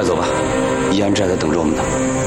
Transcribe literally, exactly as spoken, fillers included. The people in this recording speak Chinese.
走吧，怡安正在等着我们呢。